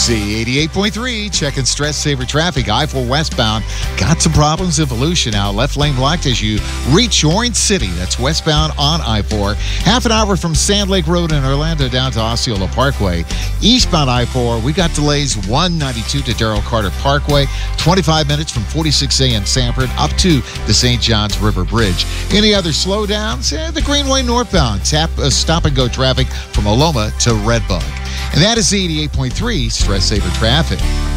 Z88.3, checking stress saver traffic. I-4 westbound. Got some problems in Volusia now. Left lane blocked as you reach Orange City. That's westbound on I-4. Half an hour from Sand Lake Road in Orlando down to Osceola Parkway. Eastbound I-4, we got delays 192 to Darrell Carter Parkway. 25 minutes from 46A in Sanford up to the St. Johns River Bridge. Any other slowdowns? The Greenway northbound. Stop and go traffic from Oloma to Redbug. And that is the 88.3 Stress Saver Traffic.